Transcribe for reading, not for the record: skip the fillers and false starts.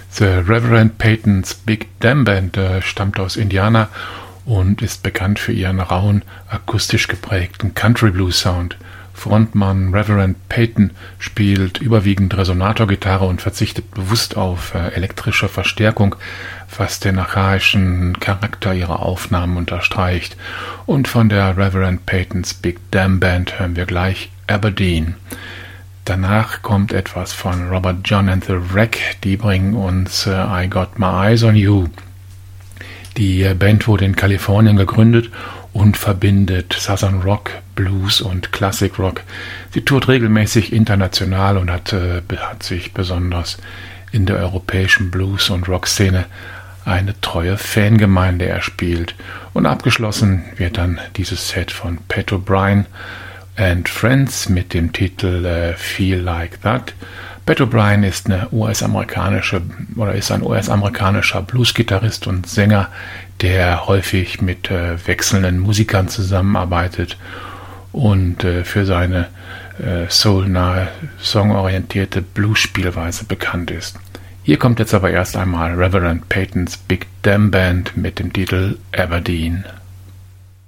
The Reverend Peyton's Big Damn Band stammt aus Indiana und ist bekannt für ihren rauen, akustisch geprägten Country-Blues-Sound. Frontmann Reverend Peyton spielt überwiegend Resonatorgitarre und verzichtet bewusst auf elektrische Verstärkung, was den archaischen Charakter ihrer Aufnahmen unterstreicht. Und von der Reverend Peyton's Big Damn Band hören wir gleich Aberdeen. Danach kommt etwas von Robert John and the Wreck, die bringen uns I Got My Eyes on You. Die Band wurde in Kalifornien gegründet und verbindet Southern Rock, Blues und Classic Rock. Sie tourt regelmäßig international und hat sich besonders in der europäischen Blues- und Rock-Szene eine treue Fangemeinde erspielt. Und abgeschlossen wird dann dieses Set von Pat O'Brien and Friends mit dem Titel Feel Like That. Pat O'Brien ist ein US-amerikanischer Blues-Gitarrist und Sänger, der häufig mit wechselnden Musikern zusammenarbeitet und für seine soulnahe, songorientierte Blues-Spielweise bekannt ist. Hier kommt jetzt aber erst einmal Reverend Peyton's Big Damn Band mit dem Titel Aberdeen.